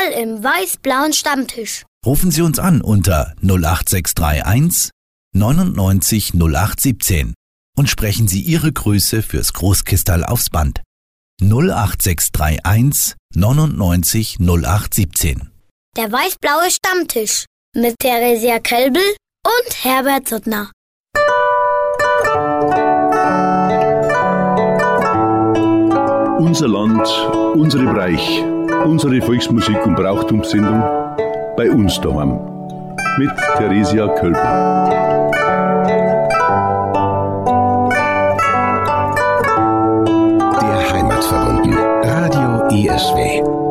Fußball im weiß-blauen Stammtisch. Rufen Sie uns an unter 08631 99 0817 und sprechen Sie Ihre Grüße fürs Großkistal aufs Band. 08631 99 0817. Der weiß-blaue Stammtisch mit Theresia Kölbel und Herbert Suttner. Unser Land, unsere Bereich, unsere Volksmusik- und Brauchtumssendung bei uns daheim mit Theresia Kölbel. Der Heimatverbunden. Radio ESW.